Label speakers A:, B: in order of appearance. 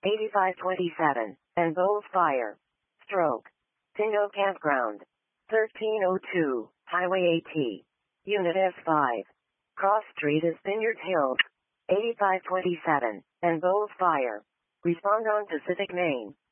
A: 8527, and Bowles Fire. Stroke. Tingo Campground. 1302, Highway AT. Unit S5. Cross Street is Vineyard Hills. 8527, and Bowles Fire. Respond on Pacific Main.